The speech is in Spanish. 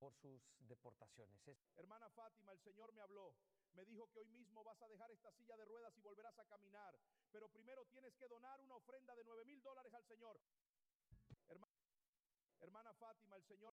por sus deportaciones. Hermana Fátima, el Señor me habló. Me dijo que hoy mismo vas a dejar esta silla de ruedas y volverás a caminar. Pero primero tienes que donar una ofrenda de $9,000 al Señor. Hermana Fátima, el Señor